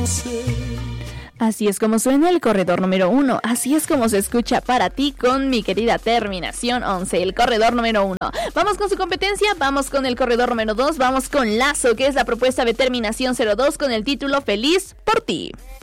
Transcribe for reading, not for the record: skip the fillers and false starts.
Así es como suena el corredor número 1, así es como se escucha para ti con mi querida terminación 11, el corredor número 1. Vamos con su competencia, vamos con el corredor número 2, vamos con Lazo, que es la propuesta de terminación 02 con el título Feliz por ti.